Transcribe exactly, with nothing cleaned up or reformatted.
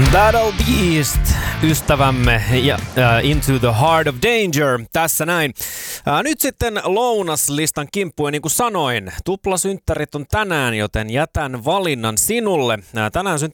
Battle Beast, ystävämme, ja uh, Into the Heart of Danger, tässä näin. Uh, nyt sitten lounaslistan kimppuun, niin kuin sanoin, tuplasynttärit on tänään, joten jätän valinnan sinulle. Uh, tänään synttärit